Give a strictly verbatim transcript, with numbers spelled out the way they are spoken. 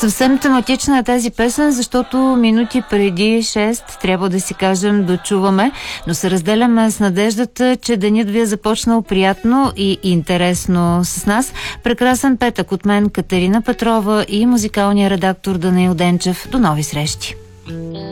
Съвсем тематична е тази песен, защото минути преди шест, трябва да си кажем, дочуваме, но се разделяме с надеждата, че денят ви е започнал приятно и интересно с нас. Прекрасен петък от мен, Катерина Петрова, и музикалния редактор Данаил Денчев. До нови срещи!